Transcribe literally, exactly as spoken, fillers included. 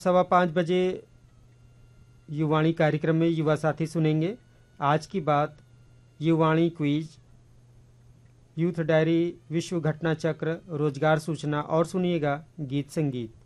सवा पाँच बजे युवाणी कार्यक्रम में युवा साथी सुनेंगे आज की बात, युवाणी क्विज, यूथ डायरी, विश्व घटना चक्र, रोजगार सूचना और सुनिएगा गीत संगीत।